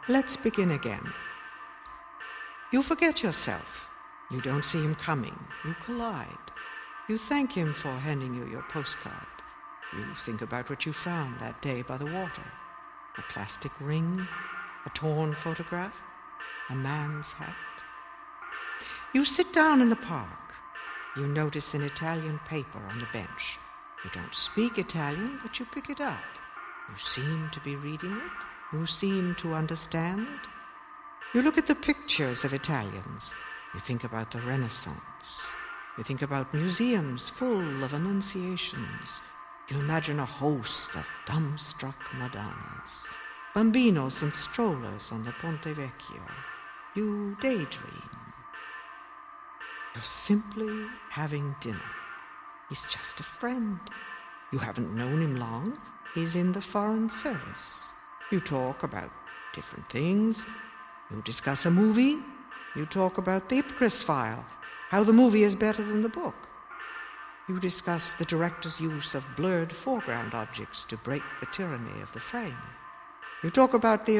Let's begin again. You forget yourself. You don't see him coming. You collide. You thank him for handing you your postcard. You think about what you found that day by the water. A plastic ring, a torn photograph, a man's hat. You sit down in the park. You notice an Italian paper on the bench. You don't speak Italian, but you pick it up. You seem to be reading it. You seem to understand. You look at the pictures of Italians. You think about the Renaissance. You think about museums full of annunciations. You imagine a host of dumbstruck Madonnas, bambinos and strollers on the Ponte Vecchio. You daydream. You're simply having dinner. He's just a friend. You haven't known him long. He's in the Foreign Service. You talk about different things. You discuss a movie. You talk about the Ipcris file, how the movie is better than the book. You discuss the director's use of blurred foreground objects to break the tyranny of the frame. You talk about the